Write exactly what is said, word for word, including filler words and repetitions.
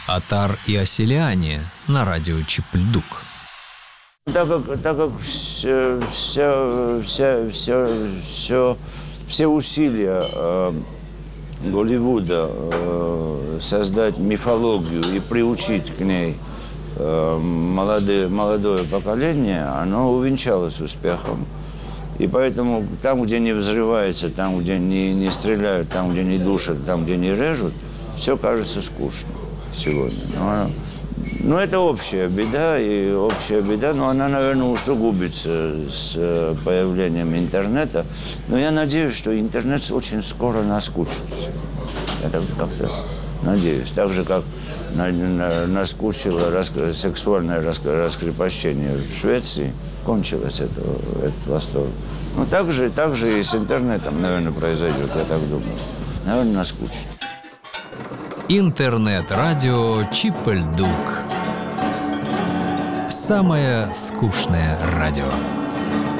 Отар и Оселяне на радио Чип-Льдук. Так как, так как все, все, все, все, все, все усилия э, Голливуда э, создать мифологию и приучить к ней э, молодые, молодое поколение, оно увенчалось успехом. И поэтому там, где не взрывается, там, где не, не стреляют, там, где не душат, там, где не режут, все кажется скучно сегодня. Но, но это общая беда, и общая беда, но она, наверное, усугубится с появлением интернета. Но я надеюсь, что интернет очень скоро наскучится. Я так как-то надеюсь. Так же, как на, на, наскучило рас, сексуальное рас, раскрепощение в Швеции, кончилось это, этот восторг. Ну, так же, так же и с интернетом, наверное, произойдет, я так думаю. Наверное, наскучит. Интернет-радио Чип-Льдук. Самое скучное радио.